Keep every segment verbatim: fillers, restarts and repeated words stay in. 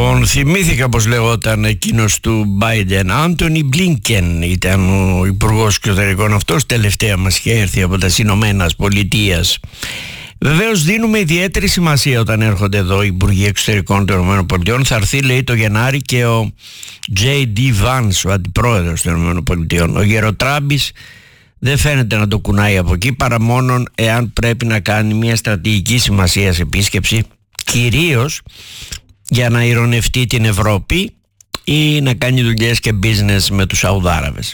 Λοιπόν, θυμήθηκα πως λεγόταν εκείνος του Biden. Άντονι Μπλίνκεν ήταν ο υπουργός εξωτερικών αυτός, τελευταία μας είχε έρθει από τα Ηνωμένες Πολιτείες. Βεβαίως δίνουμε ιδιαίτερη σημασία όταν έρχονται εδώ οι υπουργοί εξωτερικών των ΗΠΑ. Θα έρθει, λέει, το Γενάρη και ο τζέι ντι Vance, ο αντιπρόεδρος των ΗΠΑ. Ο Γεροτράμπης δεν φαίνεται να το κουνάει από εκεί, παρά μόνον εάν πρέπει να κάνει μια στρατηγική σημασίας επίσκεψη, κυρίως για να ειρωνευτεί την Ευρώπη ή να κάνει δουλειές και business με τους Σαουδάραβες.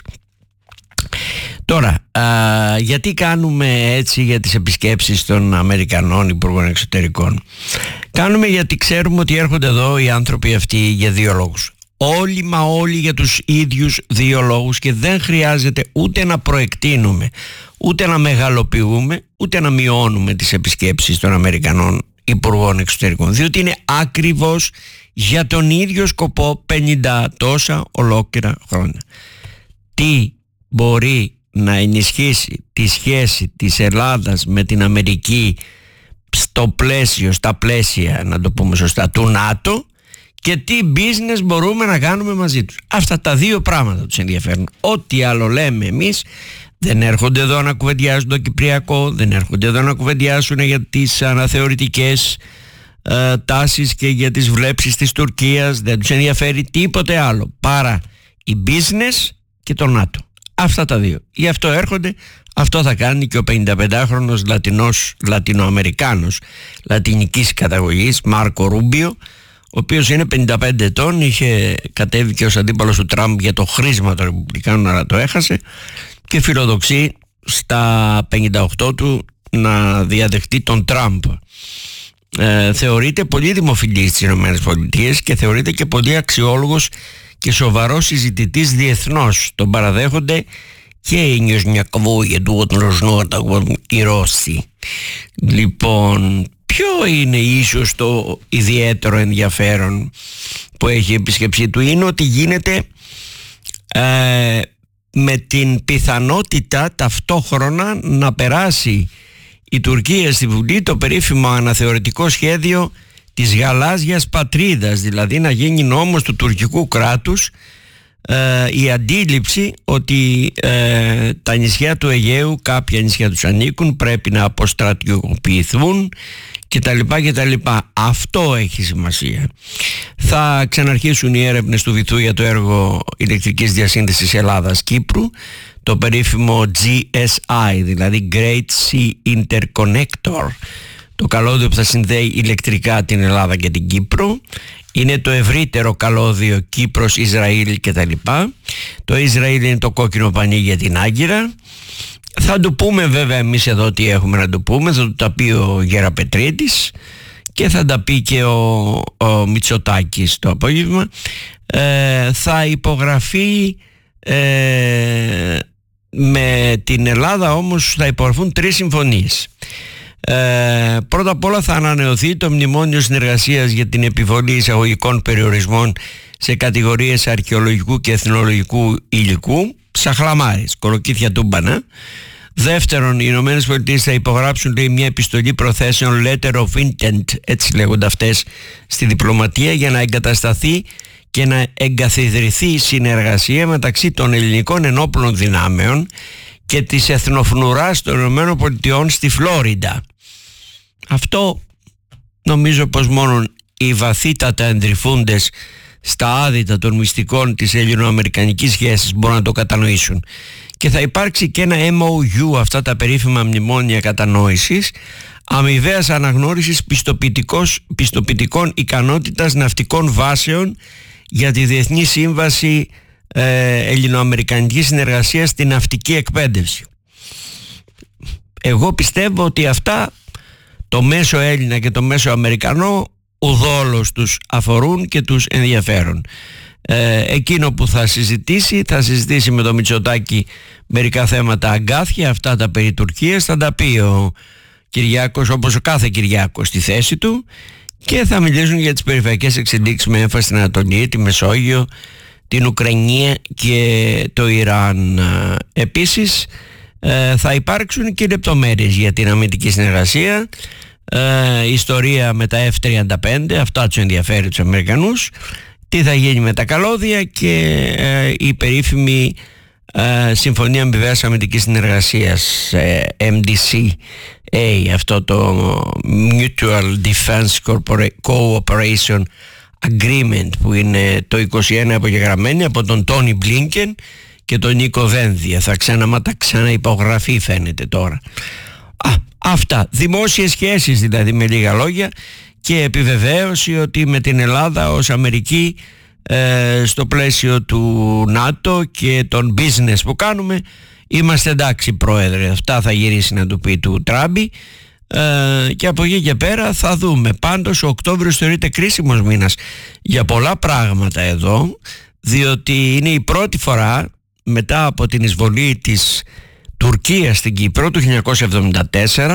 Τώρα, α, γιατί κάνουμε έτσι για τις επισκέψεις των Αμερικανών υπουργών εξωτερικών? Κάνουμε γιατί ξέρουμε ότι έρχονται εδώ οι άνθρωποι αυτοί για δύο λόγους. Όλοι μα όλοι για τους ίδιους δύο λόγους, και δεν χρειάζεται ούτε να προεκτείνουμε, ούτε να μεγαλοποιούμε, ούτε να μειώνουμε τις επισκέψεις των Αμερικανών υπουργών εξωτερικών, διότι είναι ακριβώς για τον ίδιο σκοπό πενήντα τόσα ολόκληρα χρόνια. Τι μπορεί να ενισχύσει τη σχέση της Ελλάδας με την Αμερική στο πλαίσιο, στα πλαίσια, να το πούμε σωστά, του ΝΑΤΟ, και τι business μπορούμε να κάνουμε μαζί τους. Αυτά τα δύο πράγματα τους ενδιαφέρουν. Ό,τι άλλο λέμε εμείς, δεν έρχονται εδώ να κουβεντιάσουν το Κυπριακό, δεν έρχονται εδώ να κουβεντιάσουν για τις αναθεωρητικές ε, τάσεις και για τις βλέψεις της Τουρκίας. Δεν τους ενδιαφέρει τίποτε άλλο παρά η business και το ΝΑΤΟ. Αυτά τα δύο. Γι' αυτό έρχονται. Αυτό θα κάνει και ο πενηνταπεντάχρονος Λατινός, Λατινοαμερικάνος λατινικής καταγωγής, Μάρκο Ρούμπιο, ο οποίος είναι πενήντα πέντε ετών, είχε κατέβει και ως αντίπαλος του Τραμπ για το χρήσμα των Ρεπουμπλικάνων, αλλά το έχασε, και φιλοδοξεί στα πενήντα οκτώ του να διαδεχτεί τον Τραμπ. Ε, θεωρείται πολύ δημοφιλής στις ΗΠΑ και θεωρείται και πολύ αξιόλογος και σοβαρός συζητητής διεθνώς. Τον παραδέχονται και οι νιωσμιακοβόγια του Οτροσνότα, οι Ρώσοι. Λοιπόν, ποιο είναι ίσως το ιδιαίτερο ενδιαφέρον που έχει η επίσκεψή του? Είναι ότι γίνεται ε, με την πιθανότητα ταυτόχρονα να περάσει η Τουρκία στη Βουλή το περίφημο αναθεωρητικό σχέδιο της γαλάζιας πατρίδας, δηλαδή να γίνει νόμος του τουρκικού κράτους ε, η αντίληψη ότι ε, τα νησιά του Αιγαίου, κάποια νησιά τους ανήκουν, πρέπει να αποστρατιωποιηθούν κτλ. κτλ. Αυτό έχει σημασία. Θα ξαναρχίσουν οι έρευνες του Βυθού για το έργο ηλεκτρικής διασύνδεσης Ελλάδας-Κύπρου, το περίφημο τζι ες άι, δηλαδή Great Sea Interconnector, το καλώδιο που θα συνδέει ηλεκτρικά την Ελλάδα και την Κύπρο. Είναι το ευρύτερο καλώδιο Κύπρος, Ισραήλ κτλ. Το Ισραήλ είναι το κόκκινο πανί για την Άγκυρα. Θα του πούμε βέβαια εμείς εδώ τι έχουμε να του πούμε, θα του τα πει ο Γεραπετρίτης και θα τα πει και ο, ο Μητσοτάκης το απόγευμα. Ε, θα υπογραφεί ε, με την Ελλάδα όμως θα υπογραφούν τρεις συμφωνίες. Ε, πρώτα απ' όλα θα ανανεωθεί το μνημόνιο συνεργασίας για την επιβολή εισαγωγικών περιορισμών σε κατηγορίες αρχαιολογικού και εθνολογικού υλικού, σαχλαμάρες, κολοκύθια τούμπανα. Δεύτερον, οι Ηνωμένες Πολιτείες θα υπογράψουν, λέει, μια επιστολή προθέσεων, letter of intent, έτσι λέγονται αυτές στη διπλωματία, για να εγκατασταθεί και να εγκαθιδρυθεί η συνεργασία μεταξύ των ελληνικών ενόπλων δυνάμεων και της εθνοφνουράς των Ηνωμένων Πολιτειών στη Φλόριντα. Αυτό νομίζω πως μόνο οι βαθύτατα εντρυφούντες στα άδυτα των μυστικών της ελληνοαμερικανικής σχέσης μπορούν να το κατανοήσουν. Και θα υπάρξει και ένα εμ ο γιου, αυτά τα περίφημα μνημόνια κατανόησης, αμοιβαίας αναγνώρισης πιστοποιητικών ικανότητας ναυτικών βάσεων για τη Διεθνή Σύμβαση ε, Ελληνοαμερικανικής Συνεργασίας στην ναυτική εκπαίδευση. Εγώ πιστεύω ότι αυτά το μέσο Έλληνα και το μέσο Αμερικανό ουδόλως τους αφορούν και τους ενδιαφέρουν. Ε, εκείνο που θα συζητήσει, θα συζητήσει με το Μητσοτάκη μερικά θέματα αγκάθια, αυτά τα περί Τουρκίας, θα τα πει ο Κυριάκος, όπως ο κάθε Κυριάκος στη θέση του, και θα μιλήσουν για τις περιφερειακές εξελίξεις με έμφαση στην Ανατολή, τη Μεσόγειο, την Ουκρανία και το Ιράν. Επίσης ε, θα υπάρξουν και λεπτομέρειες για την αμυντική συνεργασία. ε, ιστορία με τα εφ τριάντα πέντε, αυτά τους ενδιαφέρει τους Αμερικανούς, τι θα γίνει με τα καλώδια και ε, η περίφημη ε, Συμφωνία Αμοιβαίας Αμυντικής Συνεργασίας, ε, εμ ντι σι έι, αυτό το Mutual Defense Cooperation Agreement, που είναι το είκοσι ένα απογεγραμμένη από τον Τόνι Μπλίνκεν και τον Νίκο Δένδια. Θα ξαναμα τα ξαναυπογραφεί φαίνεται τώρα. Α, αυτά, δημόσιες σχέσεις δηλαδή, με λίγα λόγια, και επιβεβαίωση ότι με την Ελλάδα ως Αμερική ε, στο πλαίσιο του ΝΑΤΟ και των business που κάνουμε είμαστε εντάξει, πρόεδρε. Αυτά θα γυρίσει να του πει του Τράμπη, ε, και από εκεί και πέρα θα δούμε. Πάντως ο Οκτώβριος θεωρείται κρίσιμος μήνας για πολλά πράγματα εδώ, διότι είναι η πρώτη φορά μετά από την εισβολή της Τουρκίας στην Κύπρο του χίλια εννιακόσια εβδομήντα τέσσερα